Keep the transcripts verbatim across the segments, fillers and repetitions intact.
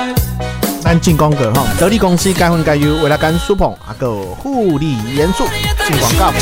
咱进广告哈，得力公司该分该优，为了干舒捧啊个护理元素进广告。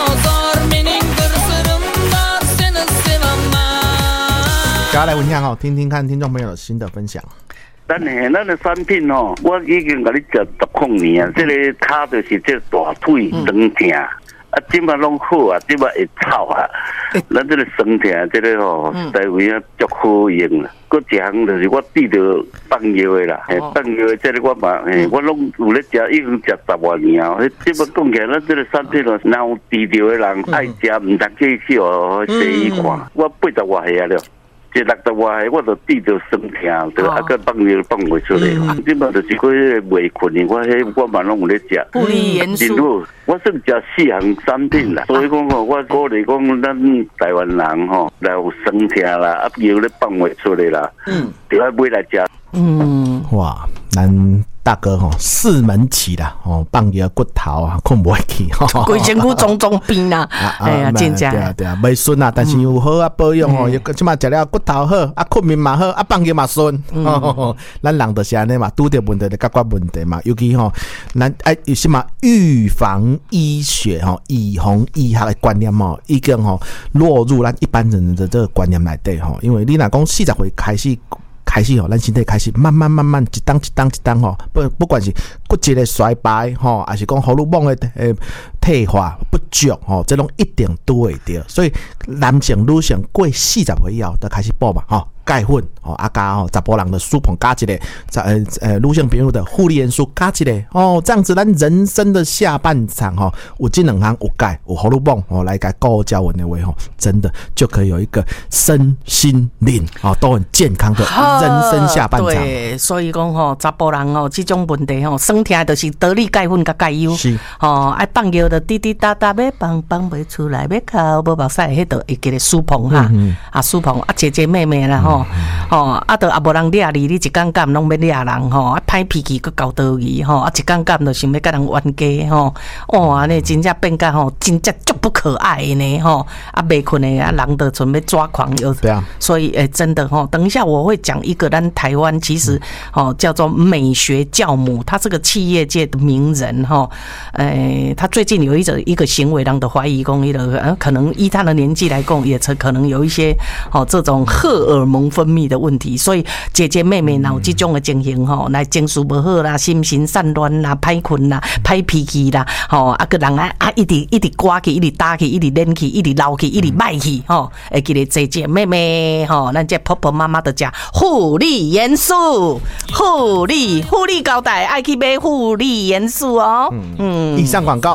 接下来分享哦，听听看听众朋友的新的分享。 咱嘿，咱的产品哦，我已经甲你食十空年啊，这个骹就是这大腿酸痛，啊，即马拢好啊，即马会臭啊。咱这个酸痛，这个吼，台湾啊足好用啦。搁一项就是我滴着放药的啦，嘿，放药的这个我嘛，嘿，我拢有咧食，已经食十多年啊。即马讲起来，咱这个产品哦，若有滴着的人爱食，唔通去去哦西医看。我八十外岁啊了。这六十外，我就滴着酸痛，就啊个放尿放袂出来。即摆就是个袂困的，我迄我嘛拢有咧食。 护理元素， 我算食四项产品啦。所以讲吼，我鼓励讲咱台湾人吼，来有酸痛啦，啊尿咧放袂出来啦，嗯，就要买来食。 嗯，哇，咱大哥吼四门起啦，哦，放个骨头啊，困不起， 规身躯肿肿病啦，哎呀，真正对啊对啊，袂顺啊，但是有好啊保养吼，即马食了骨头好，啊困眠嘛好，啊放个嘛顺，咱人就是安尼嘛，拄着问题就解决问题嘛，尤其吼，咱哎有什么预防医学吼，预防医学的观念吼，已经吼落入咱一般人的这个观念内底吼，因为你若讲四十岁开始。开始吼，咱身体开始慢慢慢慢一档一档一档吼，不不管是骨质的衰败吼，还是讲荷尔蒙的呃退化不足吼，这种一定都会到。所以男性女性过四十岁以后都开始补嘛吼。钙粉哦，啊加哦，查甫人的舒膨加一个，呃呃，女性朋友的护理元素加一个哦，这样子咱人生的下半场哈，有这两项有钙有荷尔蒙哦，来给高胶文的话吼，真的就可以有一个身心灵哦都很健康的人生下半场。 对，所以讲吼，查甫人哦，这种问题吼，酸痛就是得力钙粉甲钙油，是哦，爱放药的滴滴答答要放放不出来，要靠无目屎，迄度会记得舒膨哈，啊舒膨啊姐姐妹妹啦吼。吼，啊，都也无人掠你，你一竿竿拢要掠人吼，啊，歹脾气佮搞道义吼，啊，一竿竿就想要甲人冤家吼，哇，安尼真正变甲吼，真正足不可爱呢吼，啊，袂困的啊，人都准备抓狂有，对啊，所以诶、欸，真的吼，等一下我会讲一个咱台湾其实吼叫做美学教母，他这个企业界的名人吼，诶、欸，他最近有一种一个行为，让的怀疑讲，伊个呃，可能依他的年纪来讲，也可能有一些吼这种荷尔蒙分泌的问题，所以姐姐妹妹有这种的情形吼，来情绪不好啦，心情散乱啦，歹困啦，歹脾气啦，吼啊个人啊啊一直一直刮去，一直打去，一直冷去，一直闹去，一直歹去吼，会记得姐姐妹妹吼，咱这婆婆妈妈的讲护理元素，护理护理胶带爱去买护理元素哦。嗯，以上广告。